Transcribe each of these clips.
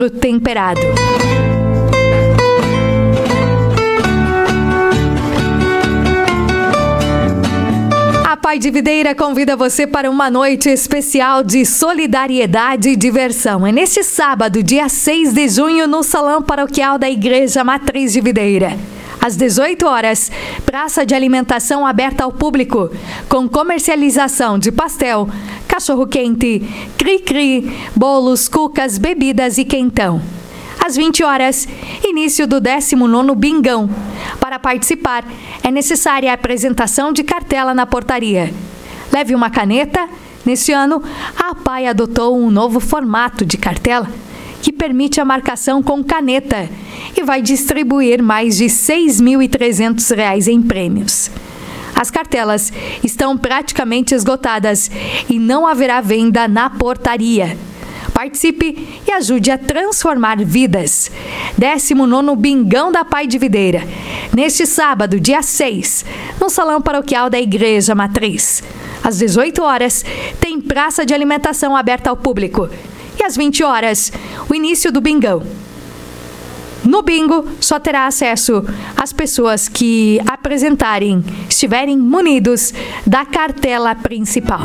temperado. A Pai de Videira convida você para uma noite especial de solidariedade e diversão. É neste sábado, dia 6 de junho, no Salão Paroquial da Igreja Matriz de Videira. Às 18 horas, praça de alimentação aberta ao público, com comercialização de pastel, cachorro-quente, cri-cri, bolos, cucas, bebidas e quentão. Às 20 horas, início do 19º Bingão. Para participar, é necessária a apresentação de cartela na portaria. Leve uma caneta. Neste ano, a APAI adotou um novo formato de cartela que permite a marcação com caneta e vai distribuir mais de R$ 6.300 em prêmios. As cartelas estão praticamente esgotadas e não haverá venda na portaria. Participe e ajude a transformar vidas. 19º Bingão da Pai de Videira, neste sábado, dia 6, no Salão Paroquial da Igreja Matriz. Às 18 horas, tem praça de alimentação aberta ao público. E às 20 horas, o início do Bingão. No bingo, só terá acesso às pessoas que estiverem munidos da cartela principal.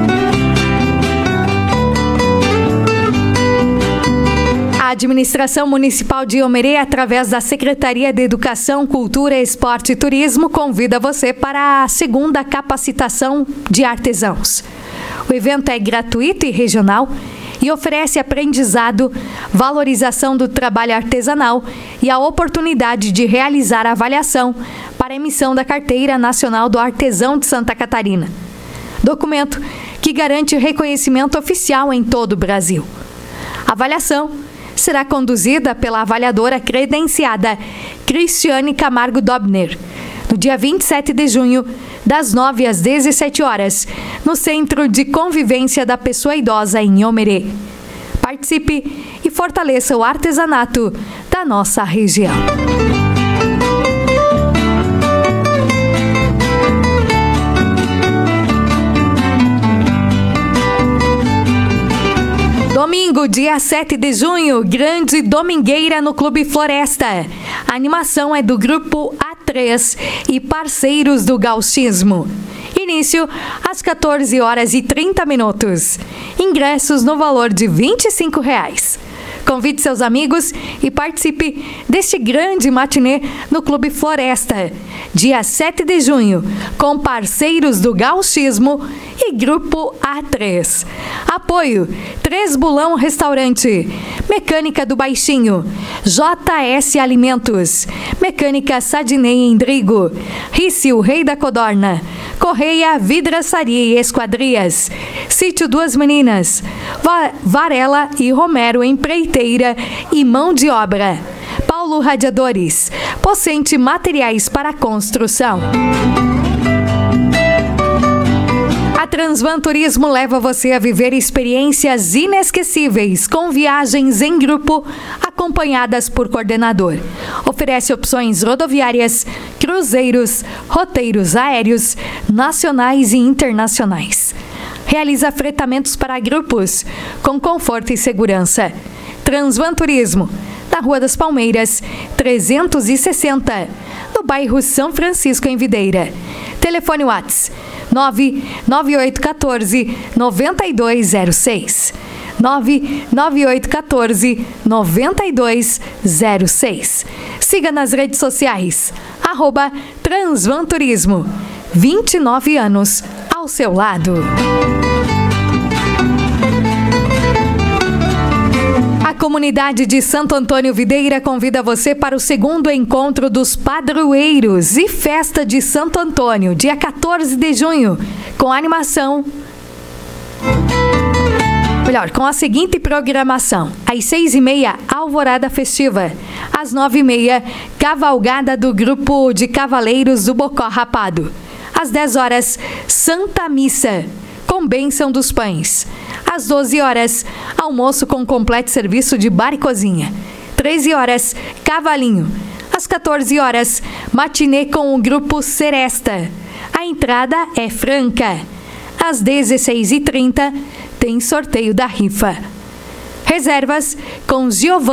A Administração Municipal de Iomerê, através da Secretaria de Educação, Cultura, Esporte e Turismo, convida você para a segunda capacitação de artesãos. O evento é gratuito e regional e oferece aprendizado, valorização do trabalho artesanal e a oportunidade de realizar a avaliação para a emissão da Carteira Nacional do Artesão de Santa Catarina. Documento que garante reconhecimento oficial em todo o Brasil. A avaliação será conduzida pela avaliadora credenciada Cristiane Camargo Dobner, no dia 27 de junho, das 9 às 17 horas, no Centro de Convivência da Pessoa Idosa em Iomerê. Participe e fortaleça o artesanato da nossa região. Domingo, dia 7 de junho, grande domingueira no Clube Floresta. A animação é do Grupo A3 e Parceiros do Gauchismo. Início às 14 horas e 30 minutos. Ingressos no valor de R$ 25. Convide seus amigos e participe deste grande matinê no Clube Floresta, dia 7 de junho, com Parceiros do Gauchismo e Grupo A3. Apoio: Três Bulão Restaurante, Mecânica do Baixinho, JS Alimentos, Mecânica Sadinei Endrigo, Rice, o Rei da Codorna, Correia Vidraçaria e Esquadrias, Sítio Duas Meninas, Varela e Romero Empreiteira e Mão de Obra, Paulo Radiadores, Pocente Materiais para Construção. A Transvan Turismo leva você a viver experiências inesquecíveis com viagens em grupo acompanhadas por coordenador. Oferece opções rodoviárias, cruzeiros, roteiros aéreos, nacionais e internacionais. Realiza fretamentos para grupos com conforto e segurança. Transvan Turismo, na Rua das Palmeiras, 360, no bairro São Francisco, em Videira. Telefone WhatsApp 99814-9206. 99814-9206. Siga nas redes sociais, @Transvan Turismo. 29 anos ao seu lado. A comunidade de Santo Antônio Videira convida você para o segundo encontro dos padroeiros e festa de Santo Antônio, dia 14 de junho, com animação. Com a seguinte programação: às 6h30, Alvorada Festiva. Às 9h30, Cavalgada do Grupo de Cavaleiros do Bocó Rapado. Às 10 horas, Santa Missa, com bênção dos pães. Às 12 horas, almoço com completo serviço de bar e cozinha. 13 horas, Cavalinho. Às 14 horas, matinê com o Grupo Seresta. A entrada é franca. Às 16h30, tem sorteio da rifa. Reservas com Giovanni.